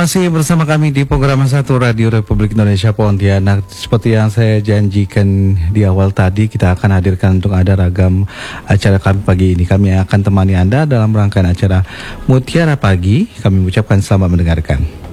masih bersama kami di program 1 Radio Republik Indonesia Pontianak. Seperti yang saya janjikan di awal tadi, kita akan hadirkan untuk ada ragam acara kami pagi ini. Kami akan temani Anda dalam rangkaian acara Mutiara Pagi. Kami ucapkan selamat mendengarkan.